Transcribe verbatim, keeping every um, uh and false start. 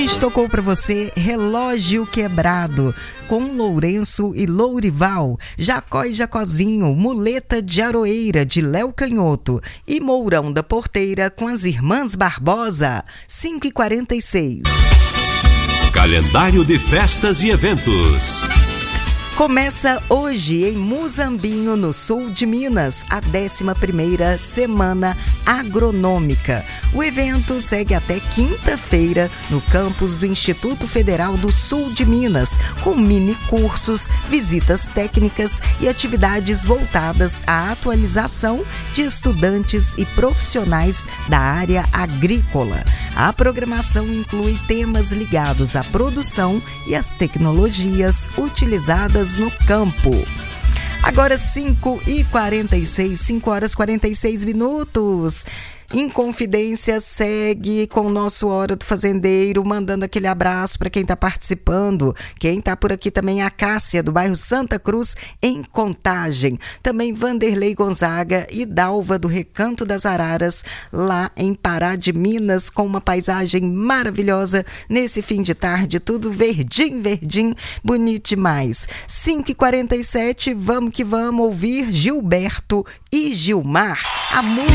Tocou para você Relógio Quebrado, com Lourenço e Lourival, Jacó e Jacozinho, Muleta de Aroeira, de Léo Canhoto e Mourão da Porteira com as Irmãs Barbosa, cinco e quarenta e seis. Calendário de festas e eventos. Começa hoje em Muzambinho, no sul de Minas, a décima primeira Semana Agronômica. O evento segue até quinta-feira no campus do Instituto Federal do Sul de Minas, com mini cursos, visitas técnicas e atividades voltadas à atualização de estudantes e profissionais da área agrícola. A programação inclui temas ligados à produção e às tecnologias utilizadas no campo. Agora cinco e quarenta e seis, cinco horas e quarenta e seis minutos. Inconfidência segue com o nosso Hora do Fazendeiro, mandando aquele abraço para quem está participando. Quem está por aqui também é a Cássia, do bairro Santa Cruz, em Contagem. Também Vanderlei Gonzaga e Dalva, do Recanto das Araras, lá em Pará de Minas, com uma paisagem maravilhosa nesse fim de tarde, tudo verdinho, verdinho, bonito demais. cinco e quarenta e sete, vamos que vamos ouvir Gilberto e Gilmar. A música